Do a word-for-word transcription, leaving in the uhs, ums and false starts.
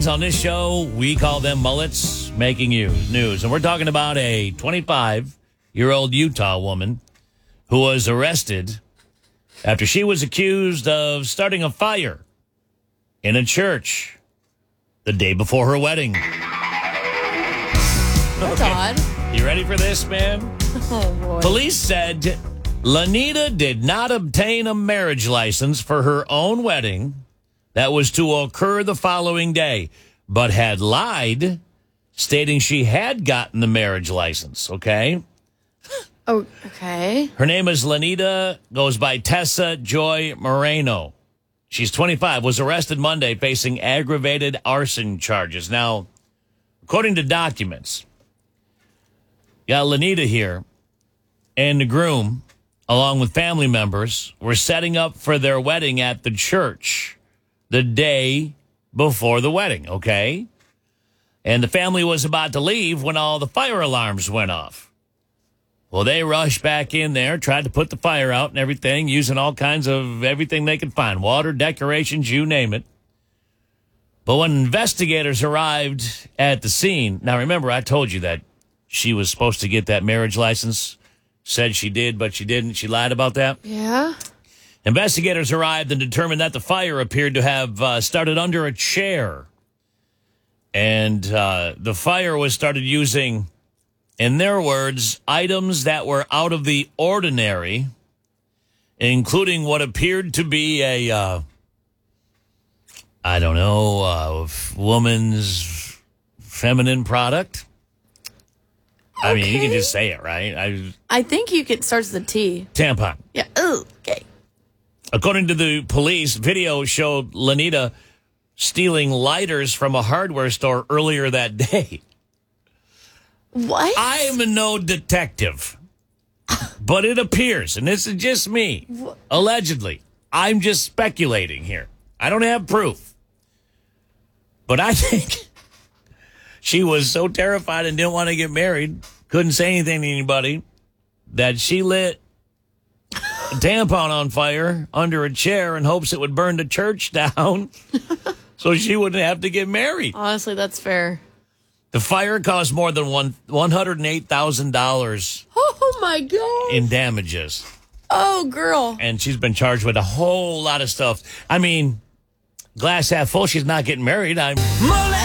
On this show, we call them mullets making you news. And we're talking about a twenty-five-year-old Utah woman who was arrested after she was accused of starting a fire in a church the day before her wedding. That's Okay. odd. You ready for this, man? Oh, boy. Police said Lanita did not obtain a marriage license for her own wedding that was to occur the following day, but had lied, stating she had gotten the marriage license, okay? Oh, okay. Her name is Lanita, goes by Tessa Joy Moreno. She's twenty-five, was arrested Monday facing aggravated arson charges. Now, according to documents, got Lanita here and the groom, along with family members, were setting up for their wedding at the church the day before the wedding, okay? And the family was about to leave when all the fire alarms went off. Well, they rushed back in there, tried to put the fire out and everything, using all kinds of everything they could find, water, decorations, you name it. But when investigators arrived at the scene, now remember, I told you that she was supposed to get that marriage license, said she did, but she didn't. She lied about that. Yeah? Investigators arrived and determined that the fire appeared to have uh, started under a chair. And uh, the fire was started using, in their words, items that were out of the ordinary, including what appeared to be a, uh, I don't know, uh, woman's feminine product. I mean, you can just say it, right? I, I think you could starts the T. tampon. Yeah. Ooh, okay. According to the police, video showed Lanita stealing lighters from a hardware store earlier that day. What? I am no detective, but it appears, and this is just me, allegedly, I'm just speculating here. I don't have proof. But I think she was so terrified and didn't want to get married, couldn't say anything to anybody, that she lit a tampon on fire under a chair in hopes it would burn the church down so she wouldn't have to get married. Honestly, that's fair. The fire cost more than one one hundred eight thousand dollars Oh, my God. in damages. Oh, girl. And she's been charged with a whole lot of stuff. I mean, glass half full, she's not getting married. I'm